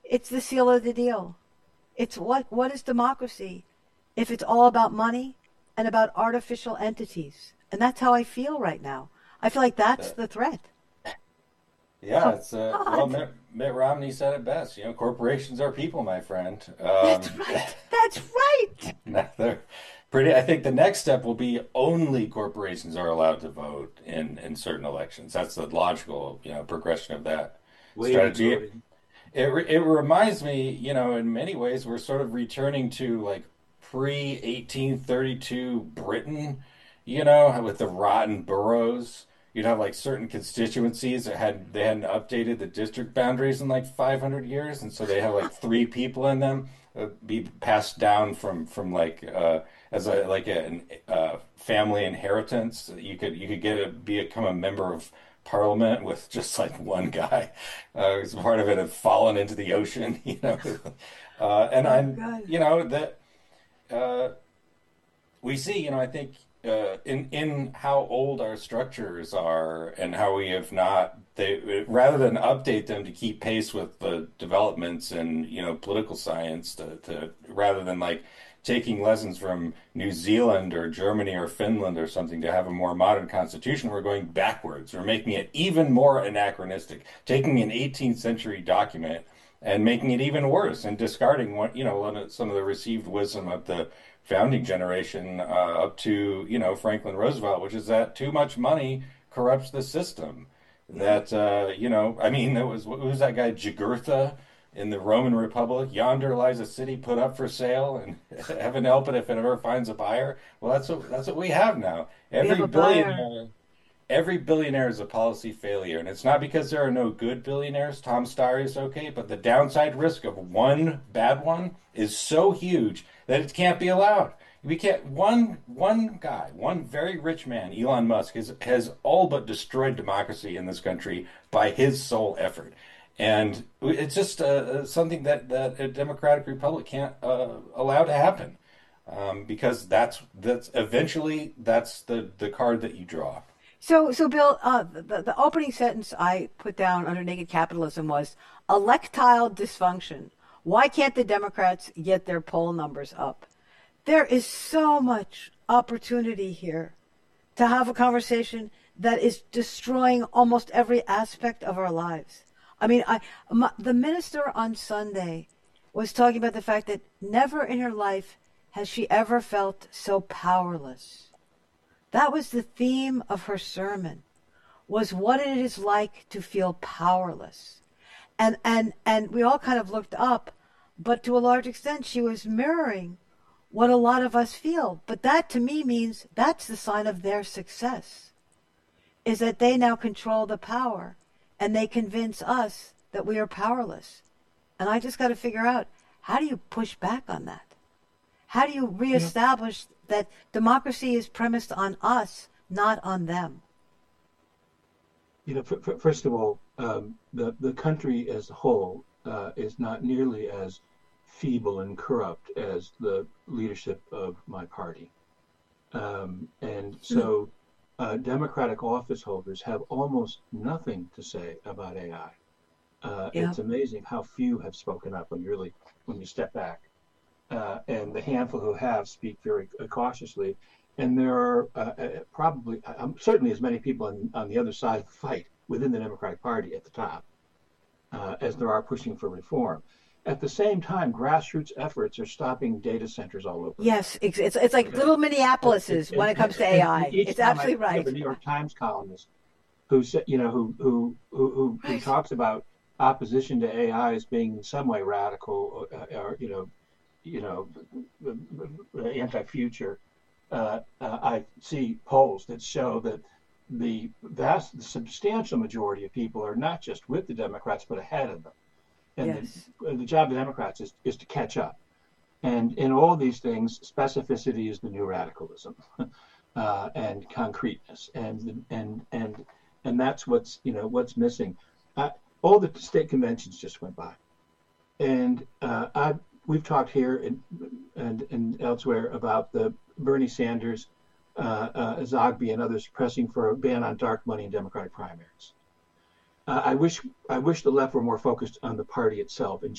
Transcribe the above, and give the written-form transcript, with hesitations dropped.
It's the seal of the deal. It's what is democracy if it's all about money and about artificial entities? And that's how I feel right now. I feel like that's Uh, the threat. yeah, Oh it's well, God, Mitt Romney said it best. You know, corporations are people, my friend. that's right. That's right. They're pretty. I think the next step will be only corporations are allowed to vote in certain elections. That's the logical, progression of that Wavy strategy. voting. It reminds me, in many ways, we're sort of returning to like pre-1832 Britain, with the rotten boroughs. You'd have like certain constituencies that they hadn't updated the district boundaries in like 500 years, and so they have like three people in them, be passed down from like as a like an family inheritance. You could become a member of parliament with just like one guy who's part of it had fallen into the ocean, and Oh I'm, God. that uh, we see, I think in how old our structures are and how we have not they rather than update them to keep pace with the developments in political science to rather than like taking lessons from New Zealand or Germany or Finland or something to have a more modern constitution, we're going backwards. We're making it even more anachronistic, taking an 18th century document and making it even worse and discarding some of the received wisdom of the founding generation up to Franklin Roosevelt, which is that too much money corrupts the system. Yeah. That I mean, there was what was that guy Jugurtha in the Roman Republic? Yonder lies a city put up for sale, and heaven help it if it ever finds a buyer. Well, that's what we have now. We have a buyer. Every billionaire is a policy failure, and it's not because there are no good billionaires. Tom Steyer is okay, but the downside risk of one bad one is so huge that it can't be allowed. We can't. One guy, one very rich man, Elon Musk, has all but destroyed democracy in this country by his sole effort, and it's just something that a democratic republic can't allow to happen, because that's eventually that's the card that you draw. So Bill, the opening sentence I put down under naked capitalism was electile dysfunction. Why can't the Democrats get their poll numbers up? There is so much opportunity here to have a conversation that is destroying almost every aspect of our lives. I mean, the minister on Sunday was talking about the fact that never in her life has she ever felt so powerless. That was the theme of her sermon, was what it is like to feel powerless. And we all kind of looked up, but to a large extent she was mirroring what a lot of us feel. But that to me means that's the sign of their success, is that they now control the power and they convince us that we are powerless. And I just got to figure out, how do you push back on that? How do you You know, reestablish that democracy is premised on us, not on them? First of all, the country as a whole is not nearly as feeble and corrupt as the leadership of my party. And Mm, so Democratic office holders have almost nothing to say about AI. yeah. It's amazing how few have spoken up when you step back. And the handful who have speak very cautiously. And there are probably, certainly as many people on the other side of the fight within the Democratic Party at the top as there are pushing for reform. At the same time, grassroots efforts are stopping data centers all over Yes, America. it's like little Minneapolises when it comes to And AI. each It's time I absolutely have a right. New York Times columnist who said, who Right. talks about opposition to AI as being in some way radical or you know, anti-future, I see polls that show that the substantial majority of people are not just with the Democrats, but ahead of them. And Yes. the job of the Democrats is to catch up. And in all these things, specificity is the new radicalism, and concreteness, and that's what's missing. Uh, all the state conventions just went by, and we've talked here and elsewhere about the Bernie Sanders, Zogby, and others pressing for a ban on dark money in Democratic primaries. I wish the left were more focused on the party itself and